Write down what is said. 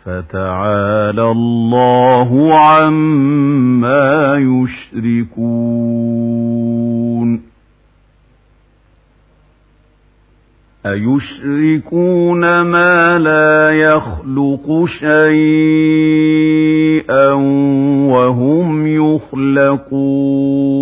فتعالى الله عما يشركون أيشركون ما لا يخلق شيئا وهم يخلقون